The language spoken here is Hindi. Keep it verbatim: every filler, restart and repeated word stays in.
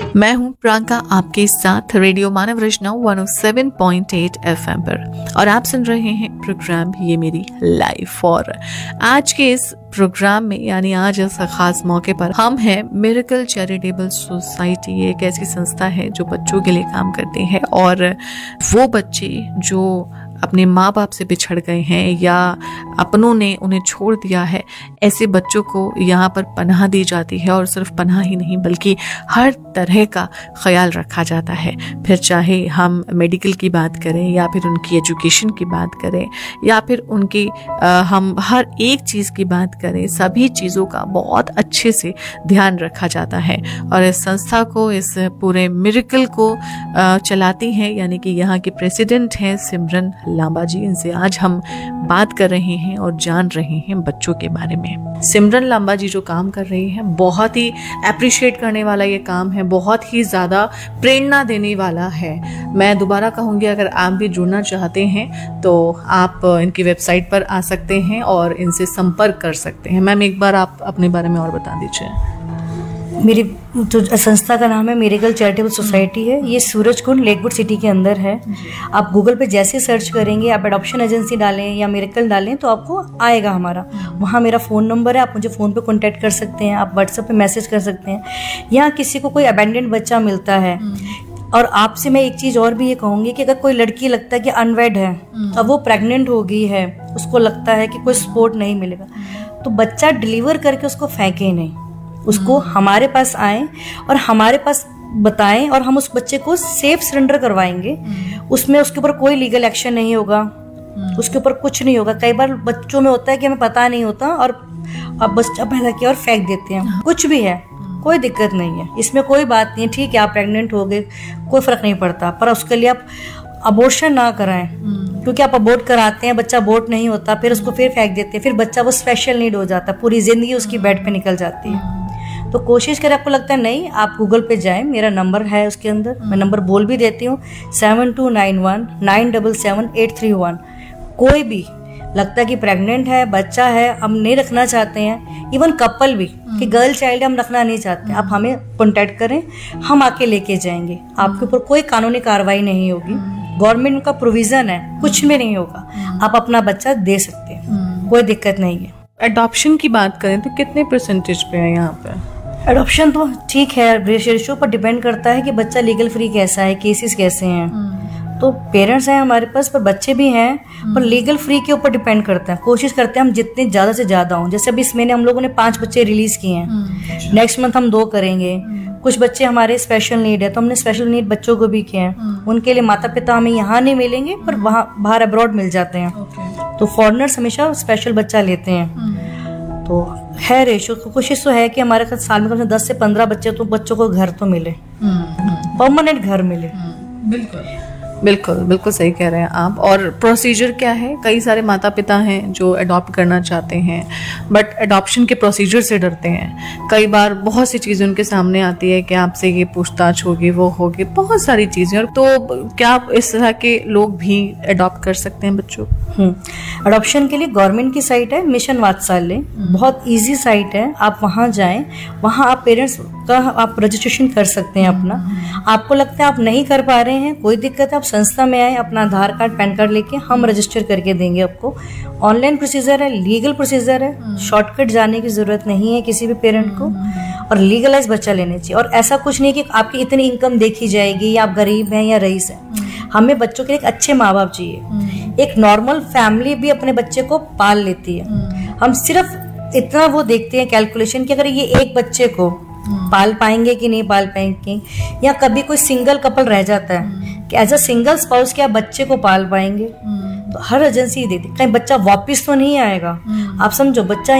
मैं हूं प्रियंका आपके साथ रेडियो मानव रचना एक सौ सात पॉइंट आठ एफएम पर और आप सुन रहे हैं प्रोग्राम ये मेरी लाइफ। और आज के इस प्रोग्राम में यानी आज इस खास मौके पर हम हैं मिरेकल चैरिटेबल सोसाइटी। एक ऐसी संस्था है जो बच्चों के लिए काम करती है और वो बच्चे जो अपने माँ बाप से बिछड़ गए हैं या अपनों ने उन्हें छोड़ दिया है, ऐसे बच्चों को यहाँ पर पनाह दी जाती है। और सिर्फ पनाह ही नहीं बल्कि हर तरह का ख्याल रखा जाता है। फिर चाहे हम मेडिकल की बात करें या फिर उनकी एजुकेशन की बात करें या फिर उनकी आ, हम हर एक चीज़ की बात करें, सभी चीज़ों का बहुत अच्छे से ध्यान रखा जाता है। और इस संस्था को, इस पूरे मिरेकल को आ, चलाती हैं यानी कि यहाँ के प्रेसिडेंट हैं सिमरन लांबा जी। इनसे आज हम बात कर रहे हैं और जान रहे हैं बच्चों के बारे में। सिमरन लांबा जी जो काम कर रही हैं, बहुत ही अप्रिशिएट करने वाला ये काम है, बहुत ही ज़्यादा प्रेरणा देने वाला है। मैं दोबारा कहूँगी, अगर आप भी जुड़ना चाहते हैं तो आप इनकी वेबसाइट पर आ सकते हैं और इनसे संपर्क कर सकते हैं। मैम, एक बार आप अपने बारे में और बता दीजिए। मेरी जो संस्था का नाम है मिरेकल चैरिटेबल सोसाइटी है। ये सूरजकुंड लेकवुड सिटी के अंदर है। आप गूगल पे जैसे सर्च करेंगे, आप एडॉप्शन एजेंसी डालें या मिरेकल डालें तो आपको आएगा हमारा। वहाँ मेरा फ़ोन नंबर है, आप मुझे फ़ोन पे कांटेक्ट कर सकते हैं, आप व्हाट्सएप पे मैसेज कर सकते हैं। यहाँ किसी को कोई अबैंडन्ड बच्चा मिलता है, और आपसे मैं एक चीज़ और भी ये कहूँगी कि अगर कोई लड़की लगता है कि अनवेड है, अब वो प्रेग्नेंट हो गई है, उसको लगता है कि कोई सपोर्ट नहीं मिलेगा, तो बच्चा डिलीवर करके उसको फेंके नहीं, उसको हमारे पास आए और हमारे पास बताएं और हम उस बच्चे को सेफ सरेंडर करवाएंगे। उसमें उसके ऊपर कोई लीगल एक्शन नहीं होगा, उसके ऊपर कुछ नहीं होगा। कई बार बच्चों में होता है कि हमें पता नहीं होता और अब बच्चा पैदा किया और फेंक देते हैं। कुछ भी है, कोई दिक्कत नहीं है, इसमें कोई बात नहीं है। ठीक है, आप प्रेग्नेंट हो गए, कोई फर्क नहीं पड़ता, पर उसके लिए आप अबॉर्शन ना कराएं, क्योंकि आप अबॉर्ट कराते हैं, बच्चा अबॉर्ट नहीं होता, फिर उसको फिर फेंक देते हैं, फिर बच्चा वो स्पेशल नीड हो जाता है, पूरी जिंदगी उसकी बेड पे निकल जाती है। तो कोशिश करें, आपको लगता है नहीं, आप गूगल पे जाएं, मेरा नंबर है उसके अंदर, मैं नंबर बोल भी देती हूँ, seven to nine one nine double seven eight three one. कोई भी लगता है कि प्रेग्नेंट है, बच्चा है, हम नहीं रखना चाहते हैं, इवन कपल भी कि गर्ल चाइल्ड हम रखना नहीं चाहते, आप हमें कॉन्टैक्ट करें, हम आके लेके जाएंगे। आपके ऊपर कोई कानूनी कार्रवाई नहीं होगी, गवर्नमेंट का प्रोविजन है, कुछ में नहीं होगा, आप अपना बच्चा दे सकते हैं, कोई दिक्कत नहीं है। एडॉप्शन की बात करें तो कितने परसेंटेज पे है यहाँ पे? एडॉप्शन तो ठीक है, रेशियो पर डिपेंड करता है कि बच्चा लीगल फ्री कैसा है, केसेस कैसे हैं। तो पेरेंट्स हैं हमारे पास, पर बच्चे भी हैं, पर लीगल फ्री के ऊपर डिपेंड करता है। कोशिश करते हैं हम जितने ज़्यादा से ज़्यादा हों। जैसे अभी इस महीने हम लोगों ने पाँच बच्चे रिलीज़ किए हैं, नेक्स्ट मंथ हम दो करेंगे। कुछ बच्चे हमारे स्पेशल नीड है, तो हमने स्पेशल नीड बच्चों को भी किए हैं। उनके लिए माता पिता हमें यहाँ नहीं मिलेंगे, पर वहाँ बाहर अब्रॉड मिल जाते हैं। तो फॉरेनर्स हमेशा स्पेशल बच्चा लेते हैं। तो है रेशो, कोशिश तो है कि हमारे साथ साल में कम से कम दस से पंद्रह बच्चे तो बच्चों को घर तो मिले, परमानेंट घर मिले। बिल्कुल बिल्कुल बिल्कुल सही कह रहे हैं आप। और प्रोसीजर क्या है? कई सारे माता पिता हैं जो अडॉप्ट करना चाहते हैं बट अडॉप्शन के प्रोसीजर से डरते हैं। कई बार बहुत सी चीज़ें उनके सामने आती है कि आपसे ये पूछताछ होगी, वो होगी, बहुत सारी चीज़ें। और तो क्या आप इस तरह के लोग भी अडॉप्ट कर सकते हैं बच्चों? अडॉप्शन के लिए गवर्नमेंट की साइट है मिशन वात्सल्य, बहुत ईजी साइट है। आप वहाँ जाएं, वहाँ आप पेरेंट्स का आप रजिस्ट्रेशन कर सकते हैं अपना। आपको लगता है आप नहीं कर पा रहे हैं, कोई दिक्कत है, आप संस्था में आए, अपना आधार कार्ड पैन कार्ड लेके हम रजिस्टर करके देंगे आपको। ऑनलाइन प्रोसीजर है, लीगल प्रोसीजर है, शॉर्टकट जाने की जरूरत नहीं है किसी भी पेरेंट को, और लीगलाइज बच्चा लेने चाहिए। और ऐसा कुछ नहीं कि आपकी इतनी इनकम देखी जाएगी या आप गरीब हैं या रईस हैं। हमें बच्चों के लिए एक अच्छे माँ बाप चाहिए। एक नॉर्मल फैमिली भी अपने बच्चे को पाल लेती है। हम सिर्फ इतना वो देखते हैं कैलकुलेशन कि अगर ये एक बच्चे को पाल पाएंगे कि नहीं पाल पाएंगे, या कभी कोई सिंगल कपल रह जाता है कि एज अ सिंगल स्पाउस क्या बच्चे को पाल पाएंगे। तो हर एजेंसी देती, कहीं बच्चा वापिस तो नहीं आएगा। आप समझो, बच्चा